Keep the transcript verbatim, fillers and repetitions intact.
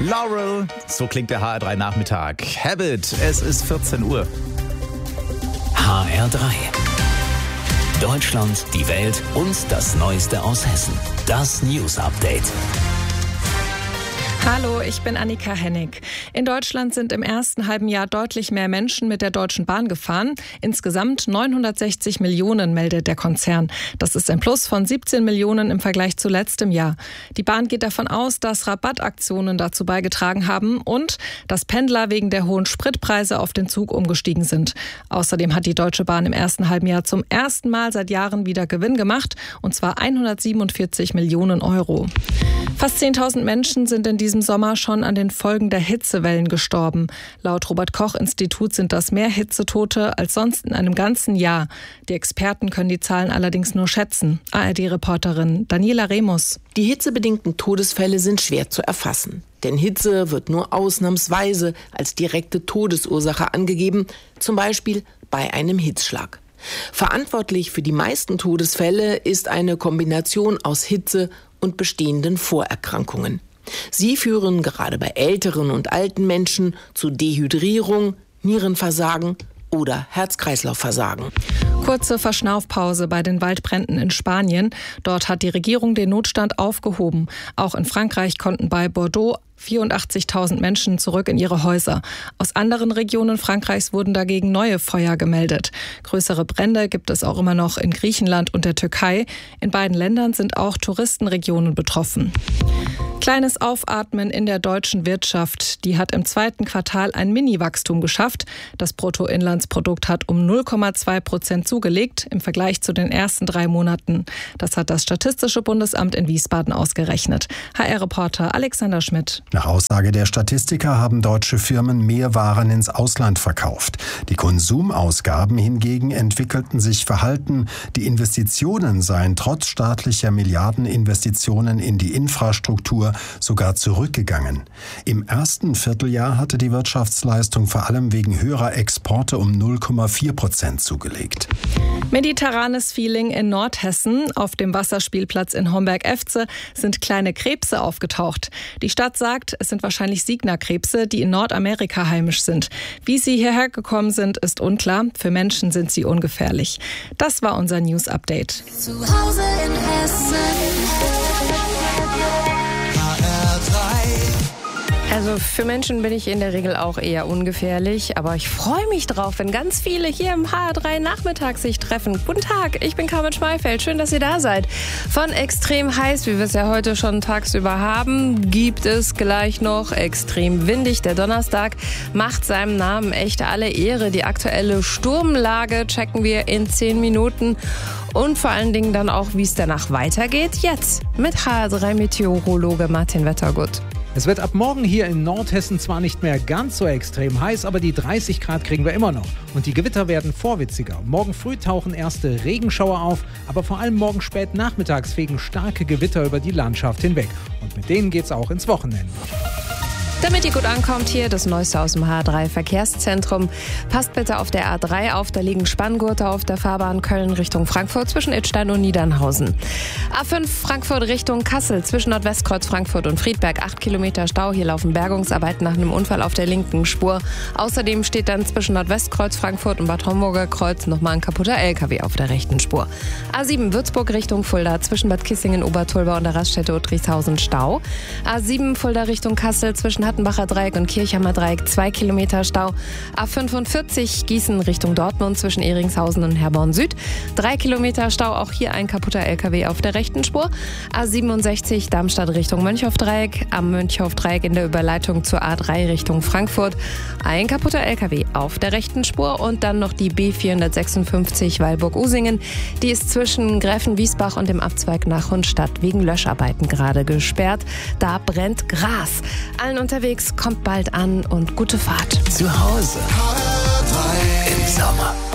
Laurel, so klingt der H R drei Nachmittag. Habit, es ist vierzehn Uhr. H R drei. Deutschland, die Welt und das Neueste aus Hessen. Das News Update. Hallo, ich bin Annika Hennig. In Deutschland sind im ersten halben Jahr deutlich mehr Menschen mit der Deutschen Bahn gefahren. Insgesamt neunhundertsechzig Millionen, meldet der Konzern. Das ist ein Plus von siebzehn Millionen im Vergleich zu letztem Jahr. Die Bahn geht davon aus, dass Rabattaktionen dazu beigetragen haben und dass Pendler wegen der hohen Spritpreise auf den Zug umgestiegen sind. Außerdem hat die Deutsche Bahn im ersten halben Jahr zum ersten Mal seit Jahren wieder Gewinn gemacht, und zwar hundertsiebenundvierzig Millionen Euro. Fast zehntausend Menschen sind in diesem Sommer schon an den Folgen der Hitzewellen gestorben. Laut Robert-Koch-Institut sind das mehr Hitzetote als sonst in einem ganzen Jahr. Die Experten können die Zahlen allerdings nur schätzen. A R D-Reporterin Daniela Remus. Die hitzebedingten Todesfälle sind schwer zu erfassen. Denn Hitze wird nur ausnahmsweise als direkte Todesursache angegeben, zum Beispiel bei einem Hitzschlag. Verantwortlich für die meisten Todesfälle ist eine Kombination aus Hitze und bestehenden Vorerkrankungen. Sie führen gerade bei älteren und alten Menschen zu Dehydrierung, Nierenversagen oder Herz-Kreislauf-Versagen. Kurze Verschnaufpause bei den Waldbränden in Spanien. Dort hat die Regierung den Notstand aufgehoben. Auch in Frankreich konnten bei Bordeaux vierundachtzigtausend Menschen zurück in ihre Häuser. Aus anderen Regionen Frankreichs wurden dagegen neue Feuer gemeldet. Größere Brände gibt es auch immer noch in Griechenland und der Türkei. In beiden Ländern sind auch Touristenregionen betroffen. Kleines Aufatmen in der deutschen Wirtschaft. Die hat im zweiten Quartal ein Mini-Wachstum geschafft. Das Bruttoinlandsprodukt hat um null Komma zwei Prozent zugelegt im Vergleich zu den ersten drei Monaten. Das hat das Statistische Bundesamt in Wiesbaden ausgerechnet. H R-Reporter Alexander Schmidt. Nach Aussage der Statistiker haben deutsche Firmen mehr Waren ins Ausland verkauft. Die Konsumausgaben hingegen entwickelten sich verhalten. Die Investitionen seien trotz staatlicher Milliardeninvestitionen in die Infrastruktur sogar zurückgegangen. Im ersten Vierteljahr hatte die Wirtschaftsleistung vor allem wegen höherer Exporte um null Komma vier Prozent zugelegt. Mediterranes Feeling in Nordhessen. Auf dem Wasserspielplatz in Homberg-Efze sind kleine Krebse aufgetaucht. Die Stadt sagt, es sind wahrscheinlich Signa-Krebse, die in Nordamerika heimisch sind. Wie sie hierher gekommen sind, ist unklar. Für Menschen sind sie ungefährlich. Das war unser News-Update. Zu Hause in Hessen. Also für Menschen bin ich in der Regel auch eher ungefährlich, aber ich freue mich drauf, wenn ganz viele hier im H R drei Nachmittag sich treffen. Guten Tag, ich bin Carmen Schmeifeld, schön, dass ihr da seid. Von extrem heiß, wie wir es ja heute schon tagsüber haben, gibt es gleich noch extrem windig. Der Donnerstag macht seinem Namen echt alle Ehre. Die aktuelle Sturmlage checken wir in zehn Minuten. Und vor allen Dingen dann auch, wie es danach weitergeht, jetzt mit H R drei Meteorologe Martin Wettergut. Es wird ab morgen hier in Nordhessen zwar nicht mehr ganz so extrem heiß, aber die dreißig Grad kriegen wir immer noch. Und die Gewitter werden vorwitziger. Morgen früh tauchen erste Regenschauer auf, aber vor allem morgen spät nachmittags fegen starke Gewitter über die Landschaft hinweg. Und mit denen geht's auch ins Wochenende. Damit ihr gut ankommt, hier das Neueste aus dem H R drei Verkehrszentrum. Passt bitte auf der A drei auf, da liegen Spanngurte auf der Fahrbahn Köln Richtung Frankfurt zwischen Idstein und Niedernhausen. A fünf Frankfurt Richtung Kassel zwischen Nordwestkreuz Frankfurt und Friedberg, acht Kilometer Stau. Hier laufen Bergungsarbeiten nach einem Unfall auf der linken Spur. Außerdem steht dann zwischen Nordwestkreuz Frankfurt und Bad Homburger Kreuz nochmal ein kaputter L K W auf der rechten Spur. A sieben Würzburg Richtung Fulda zwischen Bad Kissingen, Obertulba und der Raststätte Uttrichshausen Stau. A sieben Fulda Richtung Kassel zwischen Hattenbacher Dreieck und Kirchhammer Dreieck, zwei Kilometer Stau. A fünfundvierzig Gießen Richtung Dortmund zwischen Ehringshausen und Herborn Süd, drei Kilometer Stau, auch hier ein kaputter L K W auf der rechten Spur. A siebenundsechzig Darmstadt Richtung Mönchhof-Dreieck, am Mönchhof-Dreieck in der Überleitung zur A drei Richtung Frankfurt, ein kaputter L K W auf der rechten Spur und dann noch die B vierhundertsechsundfünfzig Weilburg-Usingen. Die ist zwischen Gräfenwiesbach und dem Abzweig nach Hundstadt wegen Löscharbeiten gerade gesperrt. Da brennt Gras. Allen unterwegs, kommt bald an und gute Fahrt. Zu Hause im Sommer.